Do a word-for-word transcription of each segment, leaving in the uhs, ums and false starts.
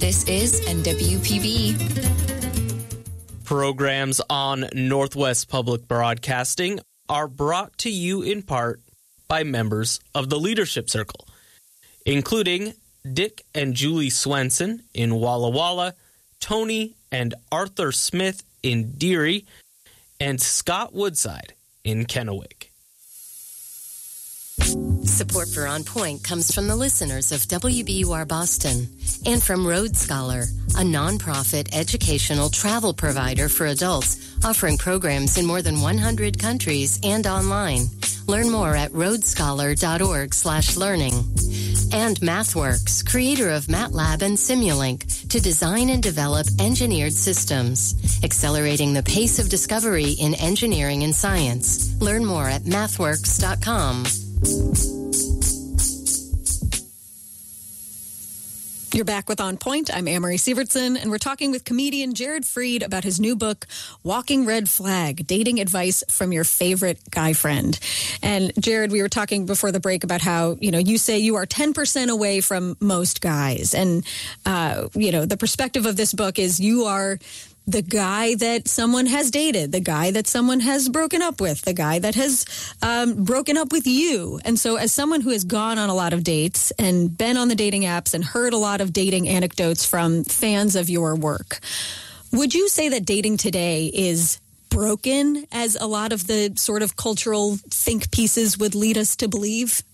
This is N W P B. Programs on Northwest Public Broadcasting are brought to you in part by members of the Leadership Circle, including Dick and Julie Swenson in Walla Walla, Tony and Arthur Smith in Deary, and Scott Woodside in Kennewick. Support for On Point comes from the listeners of W B U R Boston and from Road Scholar, a nonprofit educational travel provider for adults offering programs in more than one hundred countries and online. Learn more at roadscholar.org slash learning. And MathWorks, creator of MATLAB and Simulink, to design and develop engineered systems, accelerating the pace of discovery in engineering and science. Learn more at mathworks dot com. You're back with On Point. I'm Amory Sievertson, and we're talking with comedian Jared Freed about his new book, Walking Red Flag, Dating Advice from Your Favorite Guy Friend. And Jared, we were talking before the break about how, you know, you say you are ten percent away from most guys. And, uh, you know, the perspective of this book is you are the guy that someone has dated, the guy that someone has broken up with, the guy that has um, broken up with you. And so as someone who has gone on a lot of dates and been on the dating apps and heard a lot of dating anecdotes from fans of your work, would you say that dating today is broken, as a lot of the sort of cultural think pieces would lead us to believe?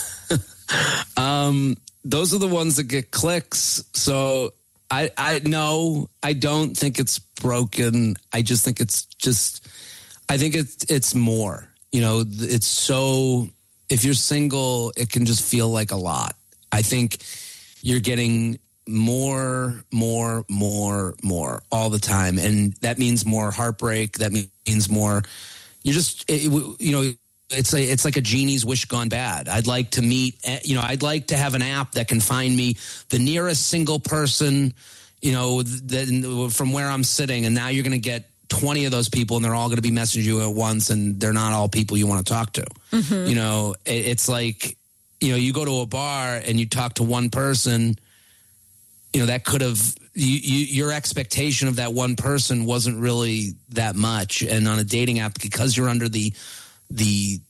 um, those are the ones that get clicks. So I, I no, I don't think it's broken. I just think it's just, I think it's, it's more, you know, it's so, if you're single, it can just feel like a lot. I think you're getting more, more, more, more all the time. And that means more heartbreak. That means more, you just, it, you know, It's a, it's like a genie's wish gone bad. I'd like to meet, you know, I'd like to have an app that can find me the nearest single person, you know, that, from where I'm sitting. And now you're going to get twenty of those people and they're all going to be messaging you at once. And they're not all people you want to talk to. Mm-hmm. You know, it, it's like, you know, you go to a bar and you talk to one person, you know, that could have, you, you, your expectation of that one person wasn't really that much. And on a dating app, because you're under the, the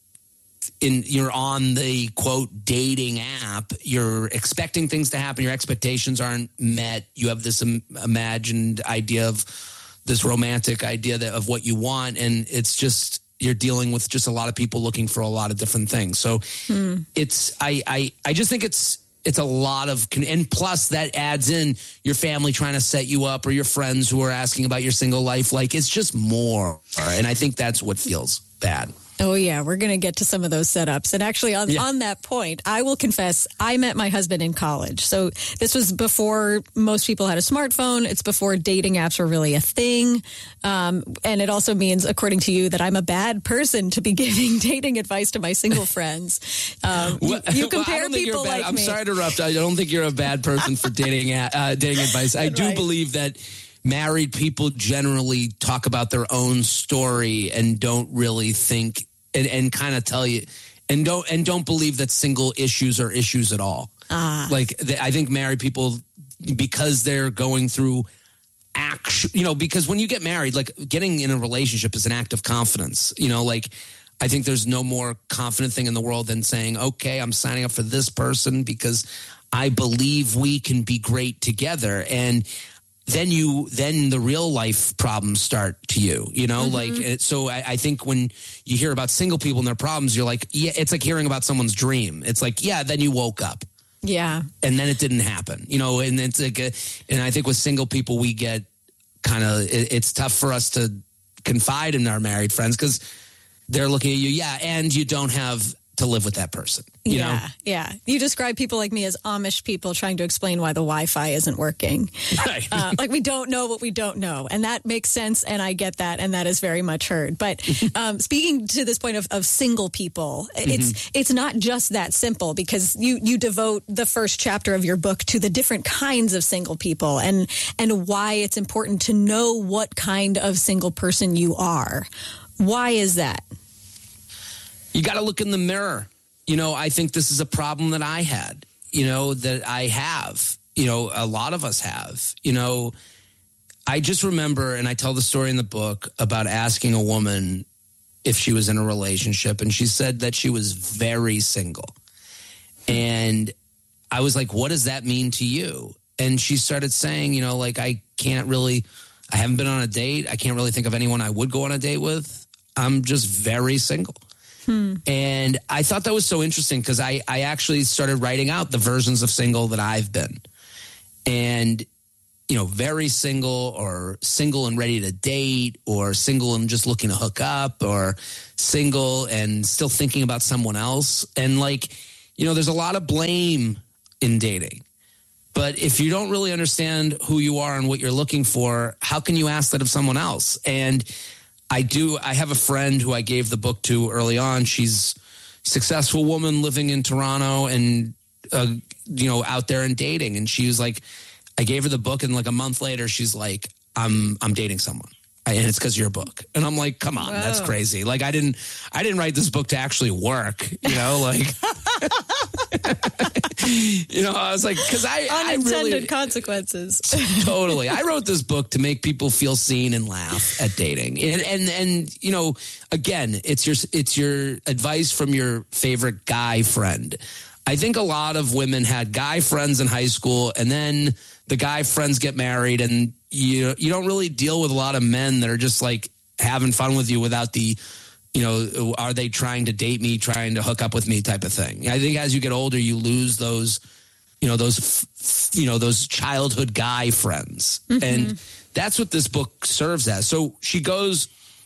in you're on the quote dating app, you're expecting things to happen, your expectations aren't met, you have this im- imagined idea of this romantic idea that, of what you want, and it's just, you're dealing with just a lot of people looking for a lot of different things. So hmm. it's I, I I just think it's it's a lot of, and plus that adds in your family trying to set you up, or your friends who are asking about your single life. Like, it's just more, and I think that's what feels bad. Oh, yeah. We're going to get to some of those setups. And actually, on, yeah. on that point, I will confess, I met my husband in college. So this was before most people had a smartphone. It's before dating apps were really a thing. Um, and it also means, according to you, that I'm a bad person to be giving dating advice to my single friends. Um, you, you compare well, people bad, like I'm me. sorry to interrupt. I don't think you're a bad person for dating uh, dating advice. I do right. believe that married people generally talk about their own story and don't really think and, and kind of tell you and don't and don't believe that single issues are issues at all. Ah. Like, they, I think married people, because they're going through action, you know, because when you get married, like, getting in a relationship is an act of confidence. You know, like, I think there's no more confident thing in the world than saying, okay, I'm signing up for this person because I believe we can be great together. And then you, then the real life problems start to you, you know, mm-hmm. like, so I, I think when you hear about single people and their problems, you're like, yeah, it's like hearing about someone's dream. It's like, yeah, then you woke up. Yeah. And then it didn't happen, you know, and it's like, a, and I think with single people, we get kind of, it, it's tough for us to confide in our married friends because they're looking at you. Yeah. And you don't have to live with that person. You yeah. know? Yeah. You describe people like me as Amish people trying to explain why the Wi-Fi isn't working. Right. Uh, like, we don't know what we don't know. And that makes sense. And I get that. And that is very much heard. But um, speaking to this point of, of single people, it's mm-hmm. it's not just that simple, because you, you devote the first chapter of your book to the different kinds of single people and, and why it's important to know what kind of single person you are. Why is that? You got to look in the mirror. You know, I think this is a problem that I had, you know, that I have, you know, a lot of us have. You know, I just remember, and I tell the story in the book about asking a woman if she was in a relationship, and she said that she was very single. And I was like, what does that mean to you? And she started saying, you know, like, I can't really, I haven't been on a date. I can't really think of anyone I would go on a date with. I'm just very single. Hmm. And I thought that was so interesting because I, I actually started writing out the versions of single that I've been. And, you know, very single, or single and ready to date, or single and just looking to hook up, or single and still thinking about someone else. And like, you know, there's a lot of blame in dating. But if you don't really understand who you are and what you're looking for, how can you ask that of someone else? And I do, I have a friend who I gave the book to early on. She's a successful woman living in Toronto and, uh, you know, out there and dating. And she was like, I gave her the book, and like a month later, she's like, I'm, I'm dating someone. And it's because of your book. And I'm like, come on, Whoa. That's crazy. Like, I didn't, I didn't write this book to actually work, you know, like, you know, I was like, cause I, unintended I really, consequences. Totally. I wrote this book to make people feel seen and laugh at dating. And, and, and, you know, again, it's your, it's your advice from your favorite guy friend. I think a lot of women had guy friends in high school, and then the guy friends get married, and you you don't really deal with a lot of men that are just like having fun with you without the, you know, are they trying to date me, trying to hook up with me type of thing. I think as you get older, you lose those, you know, those, you know, those childhood guy friends. Mm-hmm. And that's what this book serves as. So she goes,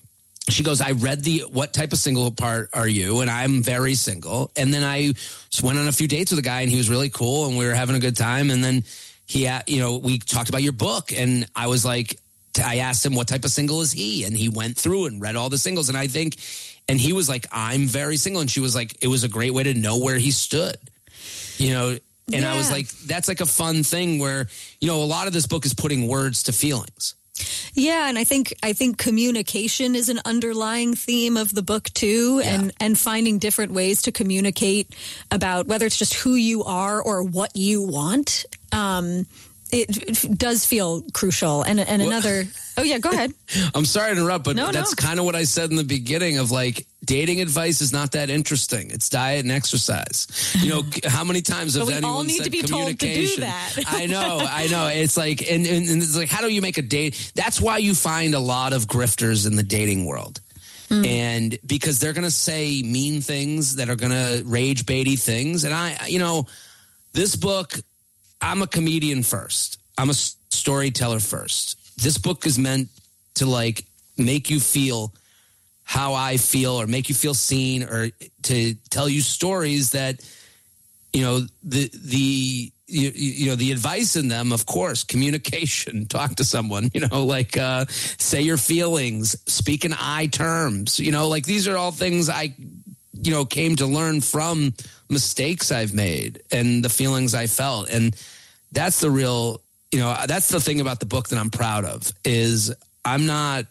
she goes, I read the, what type of single part are you? And I'm very single. And then I just went on a few dates with a guy, and he was really cool, and we were having a good time. And then he, you know, we talked about your book, and I was like, I asked him what type of single is he? And he went through and read all the singles. And I think, and he was like, I'm very single. And she was like, it was a great way to know where he stood, you know? And yeah. I was like, that's like a fun thing where, you know, a lot of this book is putting words to feelings. Yeah, and I think I think communication is an underlying theme of the book too, yeah. and and finding different ways to communicate about whether it's just who you are or what you want. Um, it, it does feel crucial. And and well, another. Oh yeah, go ahead. I'm sorry to interrupt, but no, that's no. kind of what I said in the beginning of like, dating advice is not that interesting. It's diet and exercise. You know, how many times have we anyone all need said to be told to do that? I know, I know. It's like, and, and, and it's like, how do you make a date? That's why you find a lot of grifters in the dating world. Mm. And because they're going to say mean things that are going to rage baity things. And I, you know, this book, I'm a comedian first. I'm a storyteller first. This book is meant to like make you feel how I feel, or make you feel seen, or to tell you stories that, you know, the, the, you, you know, the advice in them, of course, communication, talk to someone, you know, like, uh, say your feelings, speak in I terms, you know, like these are all things I, you know, came to learn from mistakes I've made and the feelings I felt. And that's the real, you know, that's the thing about the book that I'm proud of is I'm not,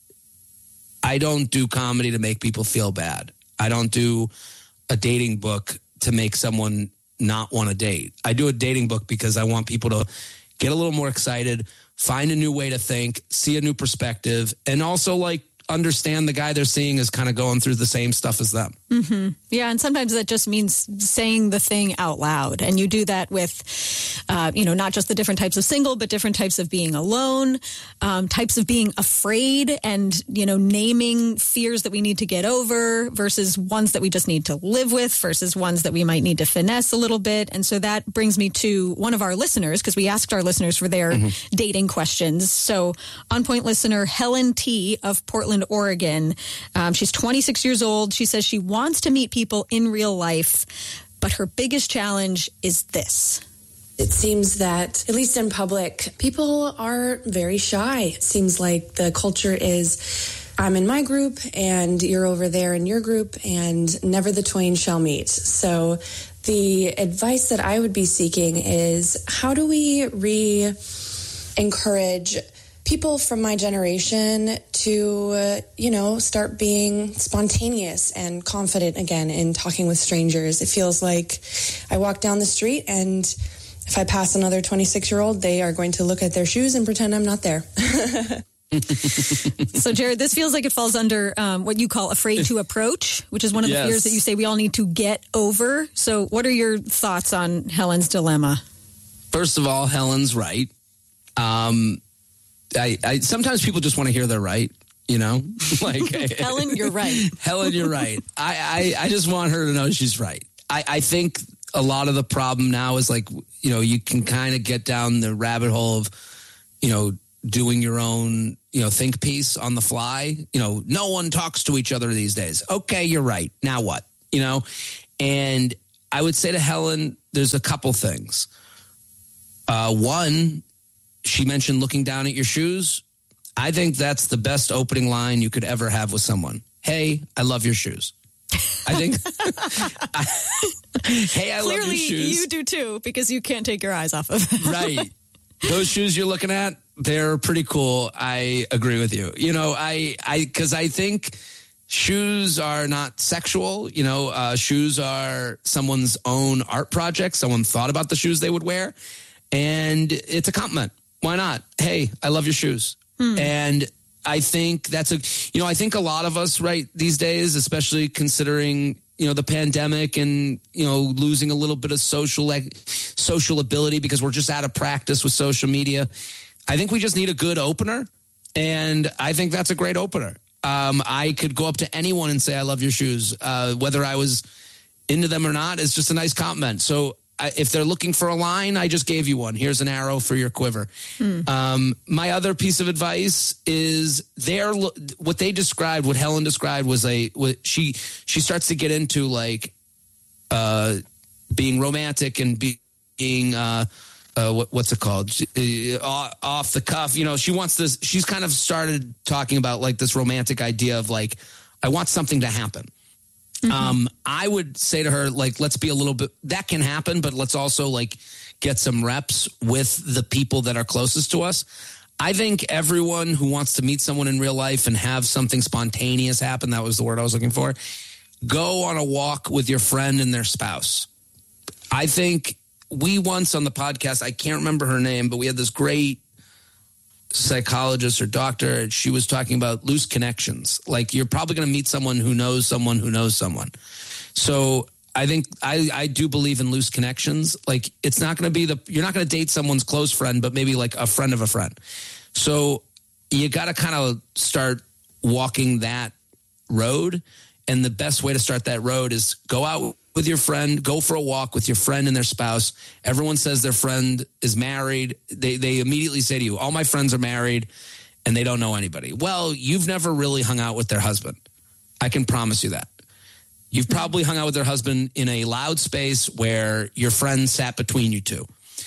I don't do comedy to make people feel bad. I don't do a dating book to make someone not want to date. I do a dating book because I want people to get a little more excited, find a new way to think, see a new perspective, and also like understand the guy they're seeing is kind of going through the same stuff as them. Mm-hmm. Yeah, and sometimes that just means saying the thing out loud. And you do that with, uh, you know, not just the different types of single, but different types of being alone, um, types of being afraid, and, you know, naming fears that we need to get over versus ones that we just need to live with versus ones that we might need to finesse a little bit. And so that brings me to one of our listeners, because we asked our listeners for their mm-hmm. dating questions. So On Point listener Helen T. of Portland, Oregon. Um, she's twenty-six years old. She says she wants to meet people in real life, but her biggest challenge is this. It seems that, at least in public, people are very shy. It seems like the culture is, I'm in my group and you're over there in your group, and never the twain shall meet. So the advice that I would be seeking is, how do we re-encourage people from my generation to, uh, you know, start being spontaneous and confident again in talking with strangers? It feels like I walk down the street and I if I pass another twenty-six-year-old, they are going to look at their shoes and pretend I'm not there. So, Jared, this feels like it falls under um, what you call afraid to approach, which is one of the Yes. fears that you say we all need to get over. So what are your thoughts on Helen's dilemma? First of all, Helen's right. Um, I, I sometimes people just want to hear they're right. You know, like Helen, you're right. Helen, you're right. I, I, I just want her to know she's right. I, I think a lot of the problem now is like, you know, you can kind of get down the rabbit hole of, you know, doing your own, you know, think piece on the fly. You know, no one talks to each other these days. Okay, you're right. Now what? You know, and I would say to Helen, there's a couple things. Uh, one, she mentioned looking down at your shoes. I think that's the best opening line you could ever have with someone. Hey, I love your shoes. I think. I, hey, I Clearly, love your shoes. you do too, because you can't take your eyes off of them. Right. Those shoes you're looking at, they're pretty cool. I agree with you. You know, I, I, because I think shoes are not sexual. You know, uh, shoes are someone's own art project. Someone thought about the shoes they would wear, and it's a compliment. Why not? Hey, I love your shoes. Hmm. And I think that's a, you know, I think a lot of us right these days, especially considering, you know, the pandemic and, you know, losing a little bit of social, like social ability because we're just out of practice with social media. I think we just need a good opener. And I think that's a great opener. Um, I could go up to anyone and say, I love your shoes. Uh, whether I was into them or not, it's just a nice compliment. So I, if they're looking for a line, I just gave you one. Here's an arrow for your quiver. Hmm. Um, my other piece of advice is they're, what they described, what Helen described was a, what she, she starts to get into like, uh, being romantic and be, being, uh, uh, what, what's it called? Uh, off the cuff. You know, she wants this, she's kind of started talking about like this romantic idea of like, I want something to happen. Mm-hmm. Um, I would say to her, like, let's be a little bit, that can happen, but let's also like get some reps with the people that are closest to us. I think everyone who wants to meet someone in real life and have something spontaneous happen, that was the word I was looking for, go on a walk with your friend and their spouse. I think we once on the podcast, I can't remember her name, but we had this great psychologist or doctor, and she was talking about loose connections. Like you're probably going to meet someone who knows someone who knows someone. So I think I, I do believe in loose connections. Like it's not going to be the, you're not going to date someone's close friend, but maybe like a friend of a friend. So you got to kind of start walking that road. And the best way to start that road is go out with your friend, go for a walk with your friend and their spouse. Everyone says their friend is married. They they immediately say to you, all my friends are married and they don't know anybody. Well, you've never really hung out with their husband. I can promise you that. You've probably hung out with their husband in a loud space where your friend sat between you two.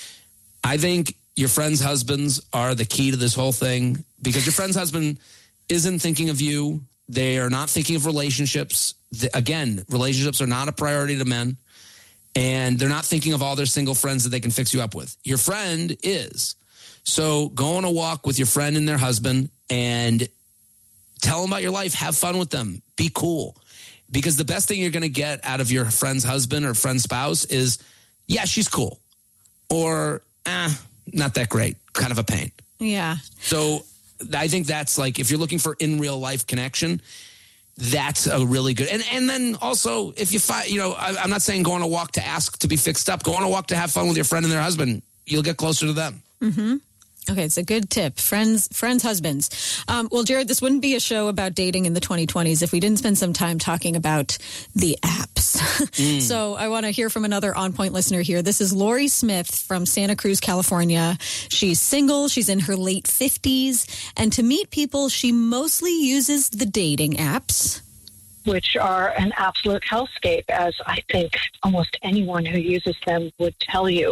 I think your friends' husbands are the key to this whole thing because your friend's husband isn't thinking of you. They are not thinking of relationships. The, again, relationships are not a priority to men. And they're not thinking of all their single friends that they can fix you up with. Your friend is. So go on a walk with your friend and their husband and tell them about your life. Have fun with them. Be cool. Because the best thing you're going to get out of your friend's husband or friend's spouse is, yeah, she's cool. Or, eh, not that great. Kind of a pain. Yeah. So I think that's like, if you're looking for in real life connection, that's a really good. And and then also, if you find, you know, I, I'm not saying go on a walk to ask to be fixed up. Go on a walk to have fun with your friend and their husband. You'll get closer to them. Mm-hmm. Okay, it's a good tip. Friends, friends, husbands. Um, well, Jared, this wouldn't be a show about dating in the twenty twenties if we didn't spend some time talking about the apps. Mm. So I want to hear from another On Point listener here. This is Lori Smith from Santa Cruz, California. She's single. She's in her late fifties. And to meet people, she mostly uses the dating apps, which are an absolute hellscape, as I think almost anyone who uses them would tell you.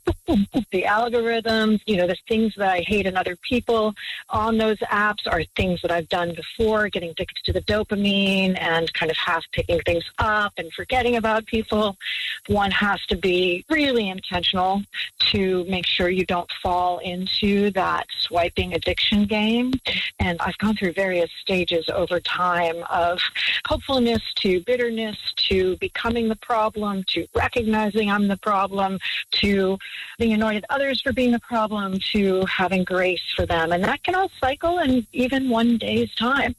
The algorithms, you know, the things that I hate in other people on those apps are things that I've done before, getting addicted to the dopamine and kind of half picking things up and forgetting about people. One has to be really intentional to make sure you don't fall into that swiping addiction game. And I've gone through various stages over time of hopefulness to bitterness to becoming the problem to recognizing I'm the problem to being annoyed at others for being the problem to having grace for them. And that can all cycle in even one day's time.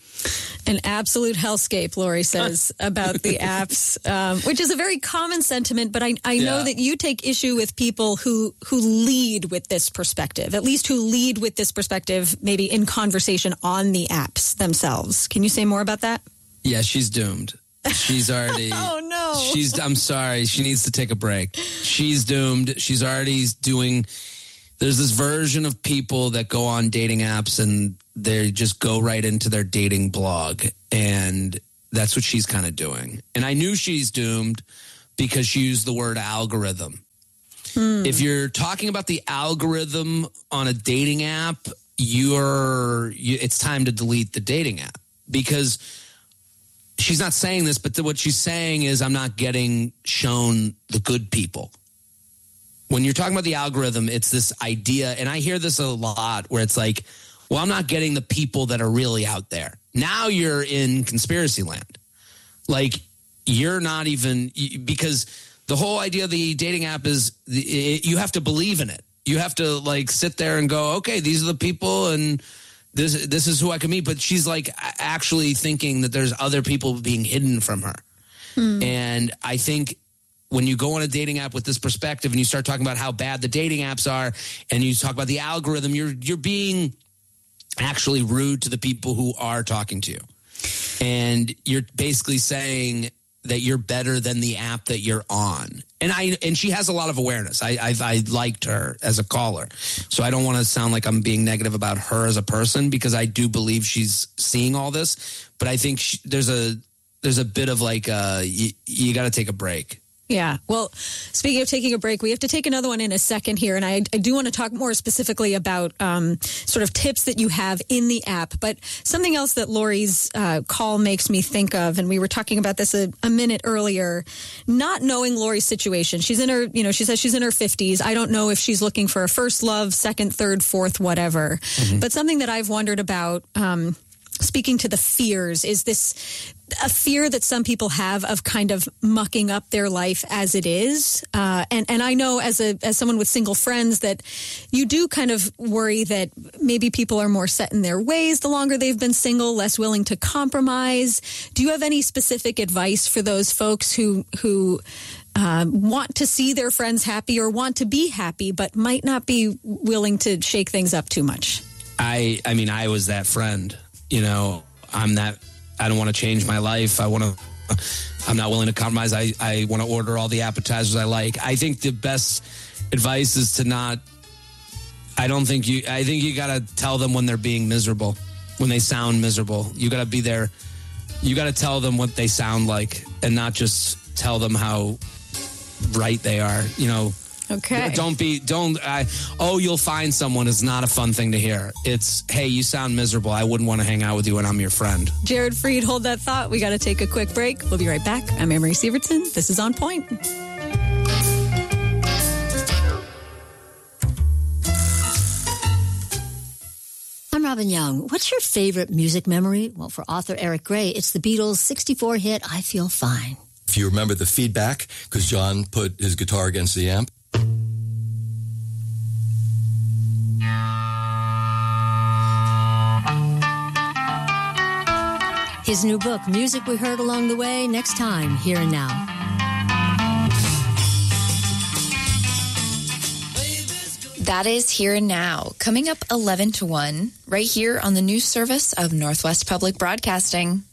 An absolute hellscape, Lori says about the apps, um, which is a very common sentiment. But I, I know Yeah. that you take issue with people who who lead with this perspective, at least who lead with this perspective, maybe in conversation on the apps themselves. Can you say more about that? Yeah, she's doomed. She's already. Oh, no. She's. I'm sorry. She needs to take a break. She's doomed. She's already doing. There's this version of people that go on dating apps and they just go right into their dating blog. And that's what she's kind of doing. And I knew she's doomed because she used the word algorithm. Hmm. If you're talking about the algorithm on a dating app, you're, you, it's time to delete the dating app because she's not saying this, but the, what she's saying is I'm not getting shown the good people. When you're talking about the algorithm, it's this idea, and I hear this a lot, where it's like, well, I'm not getting the people that are really out there. Now you're in conspiracy land. Like, you're not even, because the whole idea of the dating app is it, you have to believe in it. You have to, like, sit there and go, okay, these are the people, and this this is who I can meet. But she's, like, actually thinking that there's other people being hidden from her. Hmm. And I think when you go on a dating app with this perspective and you start talking about how bad the dating apps are and you talk about the algorithm, you're you're being actually rude to the people who are talking to you. And you're basically saying that you're better than the app that you're on. And I and she has a lot of awareness. I I've, I liked her as a caller. So I don't want to sound like I'm being negative about her as a person because I do believe she's seeing all this. But I think she, there's a there's a bit of like uh, you, you got to take a break. Yeah. Well, speaking of taking a break, we have to take another one in a second here. And I, I do want to talk more specifically about um, sort of tips that you have in the app. But something else that Lori's uh, call makes me think of, and we were talking about this a, a minute earlier, not knowing Lori's situation. She's in her, you know, she says she's in her fifties. I don't know if she's looking for a first love, second, third, fourth, whatever. Mm-hmm. But something that I've wondered about, um, speaking to the fears, is this a fear that some people have of kind of mucking up their life as it is. Uh, and, and I know as a as someone with single friends that you do kind of worry that maybe people are more set in their ways the longer they've been single, less willing to compromise. Do you have any specific advice for those folks who who uh, want to see their friends happy or want to be happy, but might not be willing to shake things up too much? I, I mean, I was that friend. You know, I'm that. I don't want to change my life. I want to, I'm not willing to compromise. I, I want to order all the appetizers I like. I think the best advice is to not, I don't think you, I think you got to tell them when they're being miserable, when they sound miserable. You got to be there. You got to tell them what they sound like and not just tell them how right they are, you know. Okay. Don't be, don't, I, oh, you'll find someone is not a fun thing to hear. It's, hey, you sound miserable. I wouldn't want to hang out with you and I'm your friend. Jared Freid, hold that thought. We got to take a quick break. We'll be right back. I'm Amory Sievertson. This is On Point. I'm Robin Young. What's your favorite music memory? Well, for author Eric Gray, it's the Beatles' sixty-four hit, I Feel Fine. If you remember the feedback, because John put his guitar against the amp. His new book, Music We Heard Along the Way, next time, Here and Now. That is Here and Now, coming up eleven to one, right here on the news service of Northwest Public Broadcasting.